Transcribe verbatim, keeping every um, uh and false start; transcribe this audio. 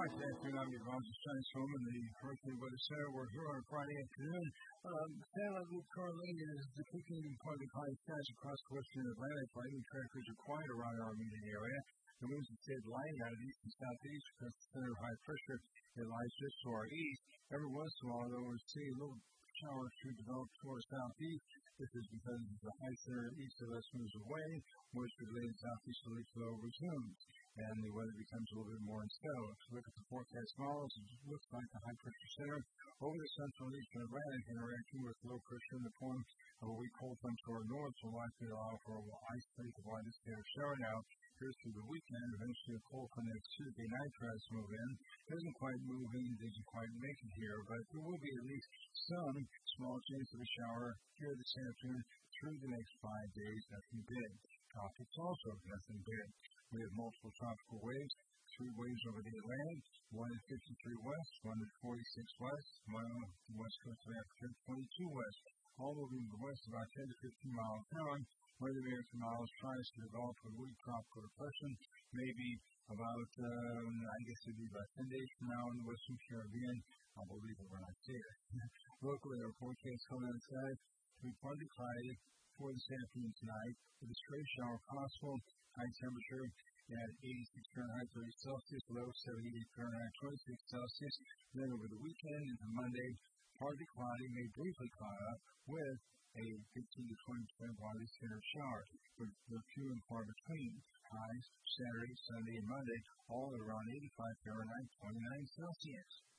Hi, good afternoon. I'm your Roger Steinsholm in the Hurricane Weather Center. We're here on a Friday afternoon. Um, Santa Luke currently is depicting part of the high skies across the western Atlantic. Lightning trackers are quiet around our immediate area. The winds have stayed light out of east and southeast because the center of high pressure it lies just to our east. Every once in a while, though, we'll see a little shower to develop toward the southeast. This is because the high center east of us moves away, moisture-related southeasterly flow resumes, and the weather becomes a little bit more unsettled. If you look at the forecast models, it looks like the high pressure center over the central and eastern Atlantic interacting with low pressure in the form of a weak cold front to our north will likely allow for a isolated widest scattered shower now. Here's through the weekend. Eventually, a cold front next Tuesday night tries to move in. It doesn't quite move in, it doesn't quite make it here, but there will be at least some small chance of a shower here this afternoon through the next five days. Nothing big. Tropics also nothing big. We have multiple tropical waves. Three waves over the Atlantic, one at fifty-three west, one at forty-six west, one on the west coast of Africa, twenty-two west. All moving to the west about ten to fifteen miles an hour. Where the American miles tries to develop a weak tropical depression, maybe about, um, I guess it'd be about ten days from now in the Western Caribbean. I'll believe it when I see it. Locally, our forecast coming outside to be partly cloudy for this afternoon tonight, with a stray shower possible. High temperature at eighty-six Fahrenheit, thirty Celsius, low seventy-eight Fahrenheit, twenty-six Celsius. Then over the weekend into Monday, partly cloudy, may briefly cloud up with a fifteen to twenty percent widely scattered shower, with the few and far between. Highs Saturday, Sunday, and Monday, all at around eighty-five Fahrenheit, twenty-nine Celsius.